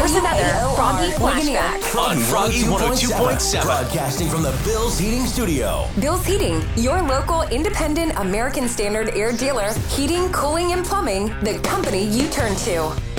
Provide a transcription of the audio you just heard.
Here's another Froggy Flashback on Froggy 102.7. Broadcasting from the Bill's Heating Studio. Bill's Heating, your local independent American Standard air dealer. Heating, cooling, and plumbing, the company you turn to.